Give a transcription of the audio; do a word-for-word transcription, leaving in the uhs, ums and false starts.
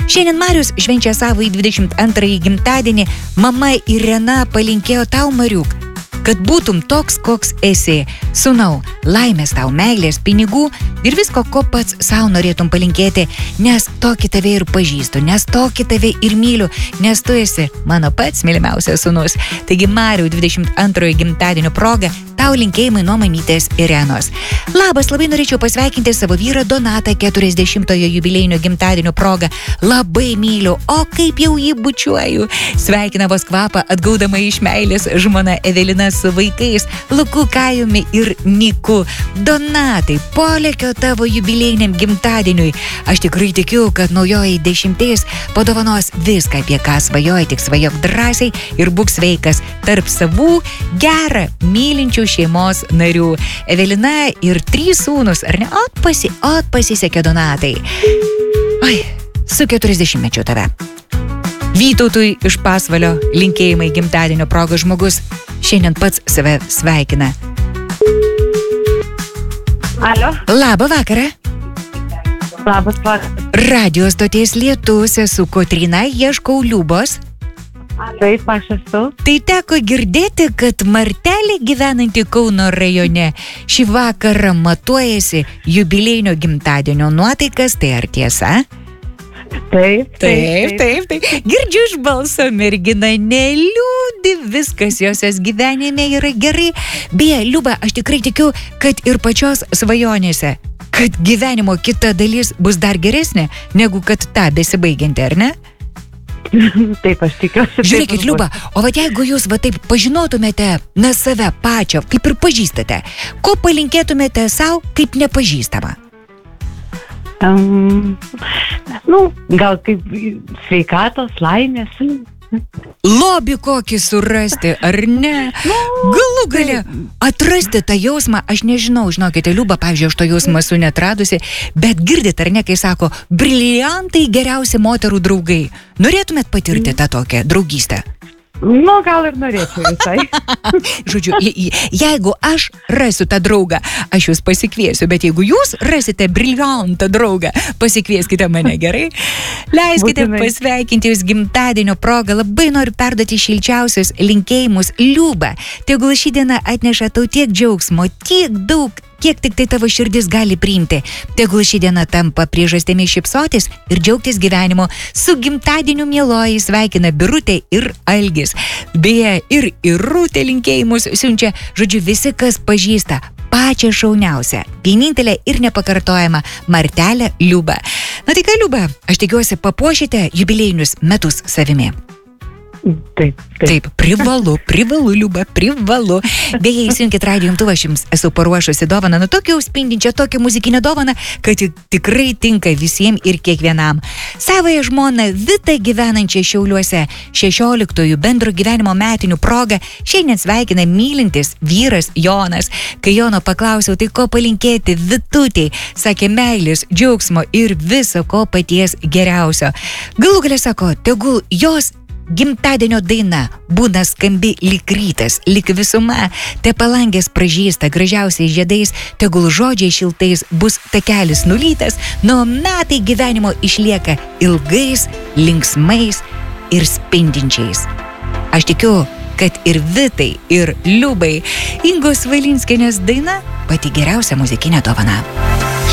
Šiandien Marius švenčia savo į dvidešimt antrąjį gimtadienį. Mama Irena palinkėjo tau, Mariuk, kad būtum toks, koks esi. Sūnau, laimės tau, meilės, pinigų ir visko, ko pats savo norėtum palinkėti, nes tokį tave ir pažįstu, nes tokį tave ir myliu, nes tu esi mano pats mylimiausias sūnus. Taigi, Mariu, dvidešimt antrojo gimtadienio proga, tau linkėjimai nuo mamytės Irenos. Labas, labai norėčiau pasveikinti savo vyrą Donatą keturiasdešimtojo jubiliejinio gimtadienio proga. Labai myliu, o kaip jau jį bučiuoju. Sveikina vos kvapą atgaudama iš meilės žmona Evelina su vaikais, Luku, Kajumi ir Niku. Donatai, polėkio tavo jubiliejiniam gimtadieniui. Aš tikrai tikiu, kad naujoji dešimties padovanos viską, apie ką svajoji, tik svajok drąsiai ir būk sveikas tarp savų gerą, mylinčių šeimos narių. Evelina ir trys sūnus, ar ne? Ot, pasi, ot pasisekė, Donatai. Oi, su keturiasdešimtmečiu tave. Vytautui iš Pasvalio linkėjimai gimtadienio proga. Žmogus šiandien pats save sveikina. Alio. Labą vakarą. Labas vakaras. Radio stoties Lietus, esu Kotryna, ieškau Liubos. Taip, aš esu. Tai teko girdėti, kad Martelė gyvenanti Kauno rajone šį vakarą matuojasi jubiliejinio gimtadienio nuotaikas, tai ar tiesa? Taip, Taip, taip, taip. Girdžiu iš balso, mergina, neliūdi, viskas josios gyvenime yra gerai. Beje, Liuba, aš tikrai tikiu, kad ir pačios svajonėse, kad gyvenimo kita dalis bus dar geresnė, negu kad ta besibaigianti, ar ne? Taip, aš tikiuosi. Žiūrėkit, Liuba, o va jeigu jūs va taip pažinotumėte na save pačią, kaip ir pažįstate, ko palinkėtumėte savo kaip nepažįstama? Um, nu, gal kaip sveikatos, laimės. Lobį kokį surasti, ar ne? Galų gale atrasti tą jausmą, aš nežinau, žinokite, Liuba, pavyzdžiui, aš to jausmą esu neatradusi, bet girdit, ar ne, kai sako, briliantai geriausi moterų draugai. Norėtumėt patirti tą tokią draugystę? Nu, gal ir norėčiau visai. Žodžiu, je, jeigu aš rasiu tą draugą, aš jūs pasikviesiu, bet jeigu jūs rasite briliantą draugą, pasikvieskite mane, gerai? Leiskite Būtinai. pasveikinti jūs gimtadienio progą, labai noriu perduoti šilčiausius linkėjimus. Liuba, tegul ši diena atneša tau tiek džiaugsmo, tiek daug, kiek tik tai tavo širdis gali priimti. Tegul ši diena tampa priežastimi šypsotis ir džiaugtis gyvenimu. Su gimtadieniu mieloji sveikina Birutė ir Algis. Beje, ir Irutė linkėjimus siunčia, žodžiu, visi, kas pažįsta pačią šauniausią, vienintelę ir nepakartojamą Martelę Liubą. Na tai ką, Liuba, aš tikiuosi papuošite jubiliejinius metus savimi. Taip, taip. Taip, privalu, privalu, Liuba, privalu. Beje, įsijunkit radijo imtuvą, aš jums esu paruošusi dovaną, nu tokią spindinčią, tokią muzikinę dovaną, kad tikrai tinka visiems ir kiekvienam. Savąją žmoną Vitą gyvenančią Šiauliuose šešioliktojų bendro gyvenimo metinių proga šiandien sveikina mylintis vyras Jonas. Kai Jono paklausiau, tai ko palinkėti Vitutei, sakė meilės, džiaugsmo ir viso ko paties geriausio. Galų gale sako, tegul jos gimtadienio daina būna skambi lyg rytas, lyg visuma, te palangės pražįsta gražiausiais žiedais, tegul žodžiai šiltais bus takelis nulytas, nuo metai gyvenimo išlieka ilgais, linksmais ir spindinčiais. Aš tikiu, kad ir Vitai, ir Liubai Ingos Valinskienės daina pati geriausia muzikinė dovana.